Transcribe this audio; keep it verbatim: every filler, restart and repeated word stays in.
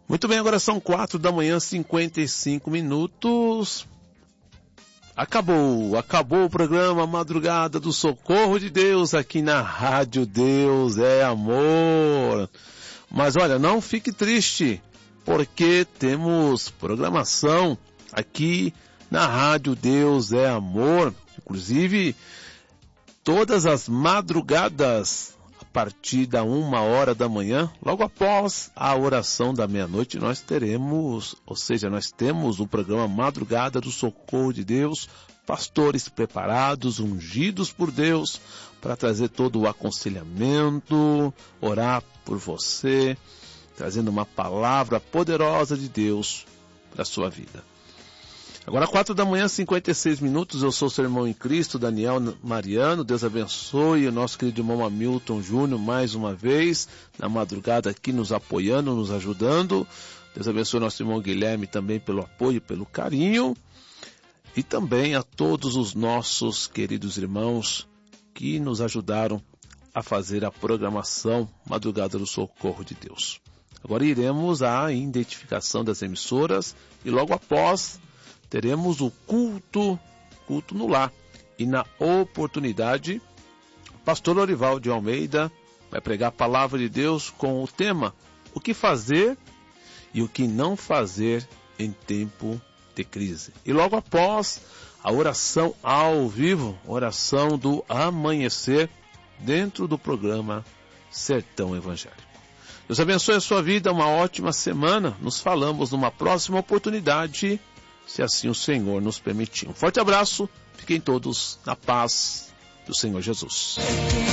Muito bem, agora são quatro da manhã, cinquenta e cinco minutos. Acabou, acabou o programa Madrugada do Socorro de Deus aqui na Rádio Deus é Amor. Mas olha, não fique triste, porque temos programação aqui na Rádio Deus é Amor. Inclusive, todas as madrugadas, a partir da uma hora da manhã, logo após a oração da meia-noite, nós teremos, ou seja, nós temos o programa Madrugada do Socorro de Deus, pastores preparados, ungidos por Deus, para trazer todo o aconselhamento, orar por você, trazendo uma palavra poderosa de Deus para a sua vida. Agora, quatro da manhã, cinquenta e seis minutos, eu sou seu irmão em Cristo, Daniel Mariano. Deus abençoe o nosso querido irmão Hamilton Júnior mais uma vez, na madrugada aqui nos apoiando, nos ajudando. Deus abençoe o nosso irmão Guilherme também pelo apoio e pelo carinho. E também a todos os nossos queridos irmãos que nos ajudaram a fazer a programação Madrugada do Socorro de Deus. Agora iremos à identificação das emissoras e logo após teremos o culto, culto no lar. E na oportunidade, o pastor Lorival de Almeida vai pregar a palavra de Deus com o tema o que fazer e o que não fazer em tempo de crise. E logo após, a oração ao vivo, oração do amanhecer, dentro do programa Sertão Evangélico. Deus abençoe a sua vida, uma ótima semana. Nos falamos numa próxima oportunidade, se assim o Senhor nos permitir. Um forte abraço, fiquem todos na paz do Senhor Jesus.